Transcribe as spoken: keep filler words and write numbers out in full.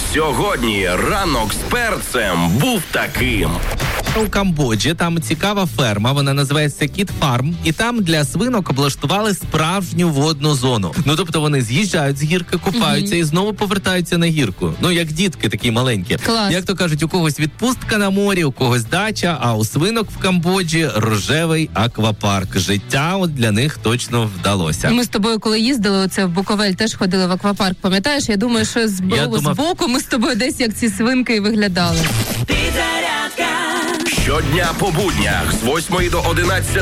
Сьогодні ранок з перцем був таким. У Камбоджі там цікава ферма, вона називається Кіт Фарм, і там для свинок облаштували справжню водну зону. Ну, тобто вони з'їжджають з гірки, купаються Мгм. і знову повертаються на гірку. Ну, як дітки такі маленькі. Клас. Як то кажуть, у когось відпустка на морі, у когось дача, а у свинок в Камбоджі рожевий аквапарк. Життя от для них точно вдалося. Ми з тобою, коли їздили, оце в Буковель, теж ходили в аквапарк, пам'ятаєш? Я думаю, що з, Я з думав- боку ми з тобою десь як ці свинки і виглядали. Щодня по буднях з восьмої до одинадцятої